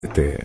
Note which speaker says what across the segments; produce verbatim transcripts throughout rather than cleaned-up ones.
Speaker 1: Este...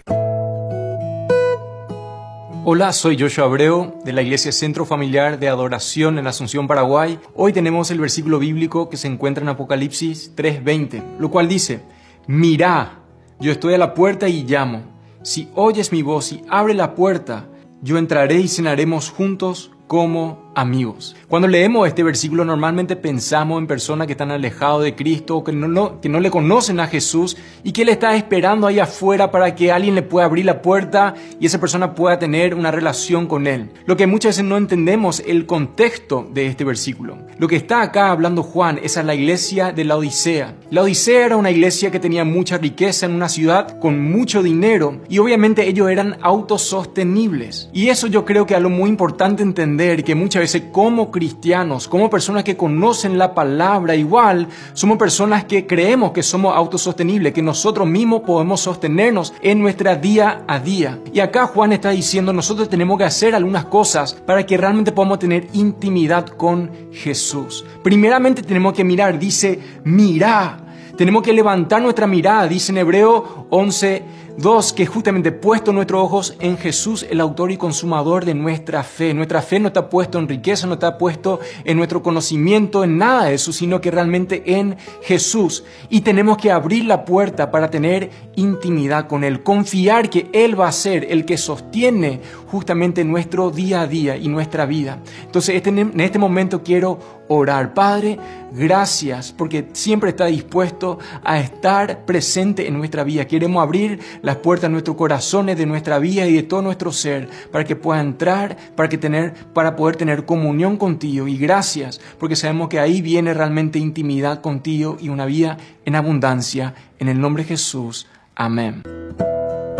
Speaker 2: Hola, soy Joshua Abreu de la Iglesia Centro Familiar de Adoración en Asunción, Paraguay. Hoy tenemos el versículo bíblico que se encuentra en Apocalipsis tres veinte, lo cual dice: Mirá, yo estoy a la puerta y llamo. Si oyes mi voz y abre la puerta, yo entraré y cenaremos juntos como amigos. Cuando leemos este versículo normalmente pensamos en personas que están alejados de Cristo, que no, no, que no le conocen a Jesús y que Él está esperando ahí afuera para que alguien le pueda abrir la puerta y esa persona pueda tener una relación con Él. Lo que muchas veces no entendemos el contexto de este versículo. Lo que está acá hablando Juan es a la iglesia de la Odisea. La Odisea era una iglesia que tenía mucha riqueza en una ciudad con mucho dinero y obviamente ellos eran autosostenibles. Y eso yo creo que es algo muy importante entender, que muchas veces como cristianos, como personas que conocen la palabra, igual somos personas que creemos que somos autosostenibles, que nosotros mismos podemos sostenernos en nuestra día a día. Y acá Juan está diciendo, nosotros tenemos que hacer algunas cosas para que realmente podamos tener intimidad con Jesús. Primeramente tenemos que mirar, dice, mirá. Tenemos que levantar nuestra mirada, dice en Hebreo once dos, que justamente puesto nuestros ojos en Jesús, el autor y consumador de nuestra fe. Nuestra fe no está puesto en riqueza, no está puesto en nuestro conocimiento, en nada de eso, sino que realmente en Jesús. Y tenemos que abrir la puerta para tener intimidad con Él, confiar que Él va a ser el que sostiene justamente nuestro día a día y nuestra vida. Entonces este, en este momento quiero orar. Padre, gracias porque siempre está dispuesto a estar presente en nuestra vida. Queremos abrir las puertas de nuestros corazones, de nuestra vida y de todo nuestro ser para que pueda entrar, para, que tener, para poder tener comunión contigo. Y gracias porque sabemos que ahí viene realmente intimidad contigo y una vida en abundancia. En el nombre de Jesús. Amén.